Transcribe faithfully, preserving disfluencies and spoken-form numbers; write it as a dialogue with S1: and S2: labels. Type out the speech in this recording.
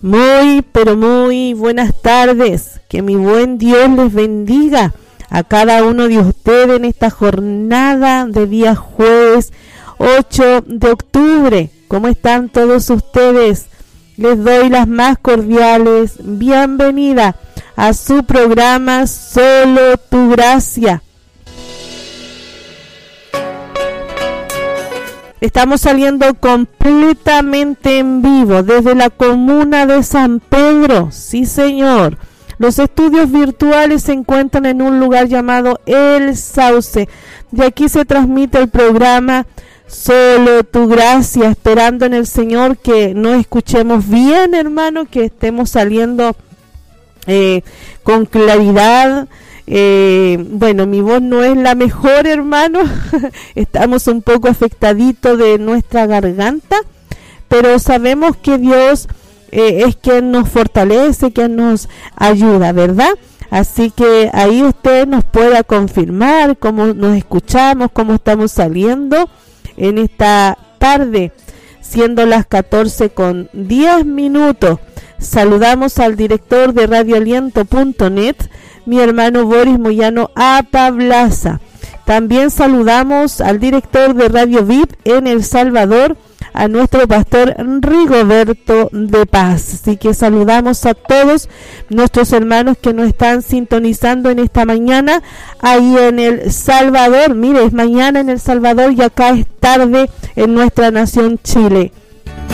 S1: Muy, pero muy buenas tardes. Que mi buen Dios les bendiga a cada uno de ustedes en esta jornada de día jueves ocho de octubre. ¿Cómo están todos ustedes? Les doy las más cordiales bienvenidas a su programa Solo Tu Gracia. Estamos saliendo completamente en vivo desde la comuna de San Pedro. Sí, señor. Los estudios virtuales se encuentran en un lugar llamado El Sauce. De aquí se transmite el programa Solo Tu Gracia, esperando en el Señor que nos escuchemos bien, hermano, que estemos saliendo eh, con claridad. Eh, bueno, mi voz no es la mejor, hermano. Estamos un poco afectaditos de nuestra garganta, pero sabemos que Dios eh, es quien nos fortalece, quien nos ayuda, ¿verdad? Así que ahí usted nos pueda confirmar cómo nos escuchamos, cómo estamos saliendo en esta tarde, siendo las catorce con diez minutos. Saludamos al director de radio aliento punto net, mi hermano Boris Moyano Apablaza. También saludamos al director de Radio V I P en El Salvador, a nuestro pastor Rigoberto de Paz. Así que saludamos a todos nuestros hermanos que nos están sintonizando en esta mañana ahí en El Salvador. Mire, es mañana en El Salvador y acá es tarde en nuestra nación Chile.